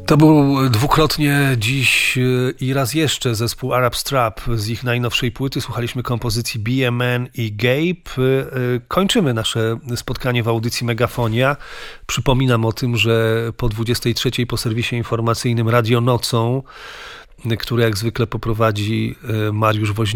To był dwukrotnie dziś i raz jeszcze zespół Arab Strap z ich najnowszej płyty. Słuchaliśmy kompozycji Be a Man i Gabe. Kończymy nasze spotkanie w audycji Megafonia. Przypominam o tym, że po 23:00 po serwisie informacyjnym Radio Nocą, który jak zwykle poprowadzi Mariusz Woźniak,